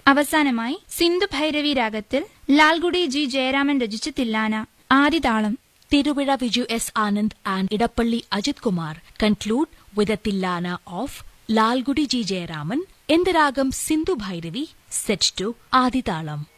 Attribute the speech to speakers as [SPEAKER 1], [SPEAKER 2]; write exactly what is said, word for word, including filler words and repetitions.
[SPEAKER 1] അവസാനമായി സിന്ധു ഭൈരവി രാഗത്തിൽ ലാൽഗുഡി ജി ജയരാമൻ രചിച്ച തില്ലാന ആദിതാളം.
[SPEAKER 2] Tiruvira Viju S. Anand and Idapalli Ajit Kumar conclude with a Tillana of Lalgudi G. Jayaraman in the ragam Sindhu Bhairavi set to Aditalam.